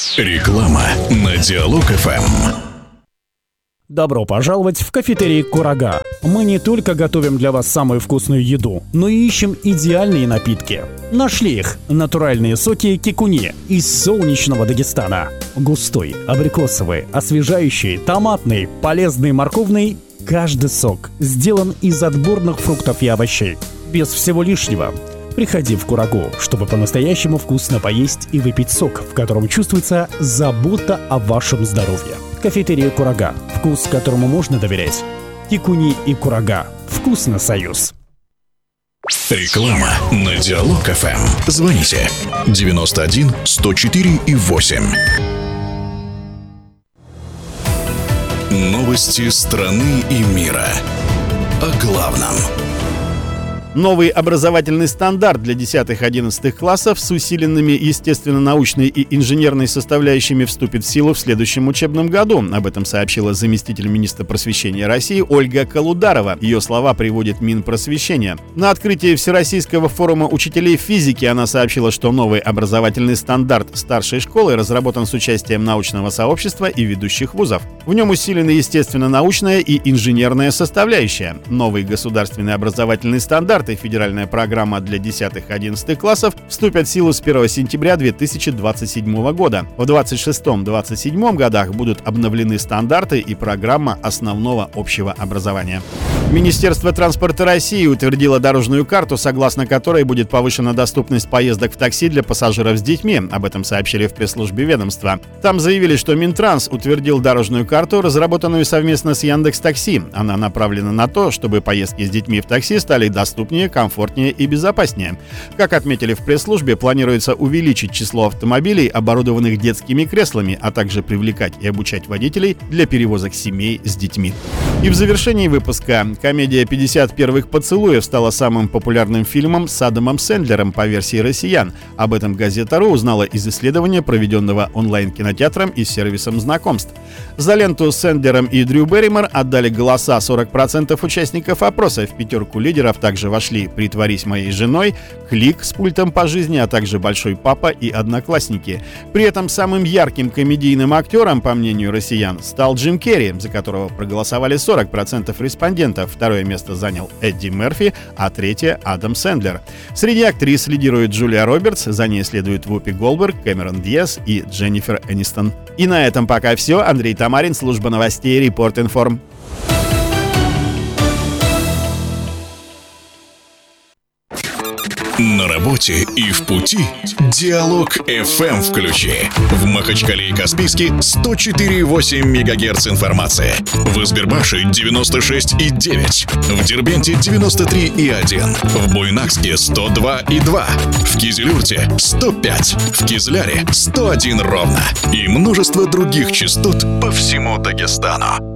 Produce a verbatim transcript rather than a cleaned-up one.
Реклама на Диалог-ФМ. Добро пожаловать в кафетерий «Курага». Мы не только готовим для вас самую вкусную еду, но и ищем идеальные напитки. Нашли их – натуральные соки кикуни из солнечного Дагестана. Густой, абрикосовый, освежающий, томатный, полезный, морковный – каждый сок сделан из отборных фруктов и овощей. Без всего лишнего. Приходи в Курагу, чтобы по-настоящему вкусно поесть и выпить сок, в котором чувствуется забота о вашем здоровье. Кафетерия «Курага». Вкус, которому можно доверять. Кикуни и Курага. Вкусно, союз. Реклама на Диалог-ФМ. Звоните девяносто один сто четыре и восемь. Новости страны и мира. О главном. Новый образовательный стандарт для десятых-одиннадцатых классов с усиленными естественно-научной и инженерной составляющими вступит в силу в следующем учебном году. Об этом сообщила заместитель министра просвещения России Ольга Колударова. Ее слова приводит Минпросвещение. На открытии Всероссийского форума учителей физики она сообщила, что новый образовательный стандарт старшей школы разработан с участием научного сообщества и ведущих вузов. В нем усилены естественно-научная и инженерная составляющая. Новый государственный образовательный стандарт и федеральная программа для десятых-одиннадцатых классов вступят в силу с первого сентября две тысячи двадцать седьмого года. В двадцать шестом — двадцать седьмом годах будут обновлены стандарты и программа основного общего образования. Министерство транспорта России утвердило дорожную карту, согласно которой будет повышена доступность поездок в такси для пассажиров с детьми. Об этом сообщили в пресс-службе ведомства. Там заявили, что Минтранс утвердил дорожную карту, разработанную совместно с Яндекс.Такси. Она направлена на то, чтобы поездки с детьми в такси стали доступнее, комфортнее и безопаснее. Как отметили в пресс-службе, планируется увеличить число автомобилей, оборудованных детскими креслами, а также привлекать и обучать водителей для перевозок семей с детьми. И в завершении выпуска. Комедия «пятьдесят первых поцелуев» стала самым популярным фильмом с Адамом Сэндлером по версии россиян. Об этом Газета.ру узнала из исследования, проведенного онлайн-кинотеатром и сервисом знакомств. За ленту с Сэндлером и Дрю Берримор отдали голоса сорок процентов участников опроса. В пятерку лидеров также вошли «Притворись моей женой», «Клик» с пультом по жизни, а также «Большой папа» и «Одноклассники». При этом самым ярким комедийным актером, по мнению россиян, стал Джим Керри, за которого проголосовали сорок процентов респондентов. Второе место занял Эдди Мерфи, а третье — Адам Сэндлер. Среди актрис лидирует Джулия Робертс, за ней следуют Вупи Голдберг, Кэмерон Диаз и Дженнифер Энистон. И на этом пока все. Андрей Тамарин, служба новостей Репорт.Информ. На работе и в пути Диалог-ФМ включи. В Махачкале и Каспийске сто четыре и восемь мегагерц информации. В Избербаше девяносто шесть и девять. В Дербенте девяносто три и один. В Буйнакске сто два и два. В Кизилюрте сто пять. В Кизляре сто один ровно. И множество других частот по всему Дагестану.